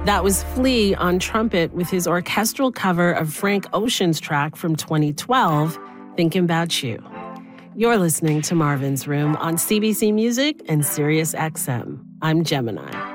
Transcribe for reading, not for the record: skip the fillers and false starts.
That was Flea on trumpet with his orchestral cover of Frank Ocean's track from 2012, Thinking About You. You're listening to Marvin's Room on CBC Music and SiriusXM. I'm Gemini.